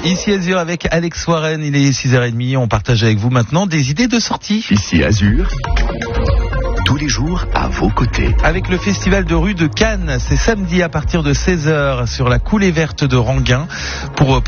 Ici Azur avec Alex Warren, il est 6h30, on partage avec vous maintenant des idées de sortie. Ici Azur, tous les jours à vos côtés. Avec le festival de rue de Cannes, c'est samedi à partir de 16h sur la coulée verte de Ranguin pour